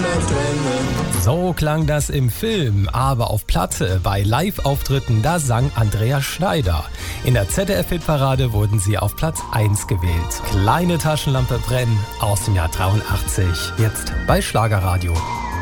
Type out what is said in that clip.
So klang das im Film, aber auf Platte bei Live-Auftritten, da sang Andrea Schneider. In der ZDF-Hitparade wurden sie auf Platz 1 gewählt. Kleine Taschenlampe brennen aus dem Jahr 83, jetzt bei Schlagerradio.